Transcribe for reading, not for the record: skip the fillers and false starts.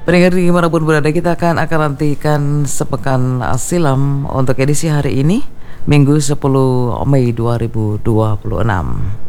Pendengar dimanapun berada, kita akan nantikan sepekan silam untuk edisi hari ini, Minggu 10 Mei 2026.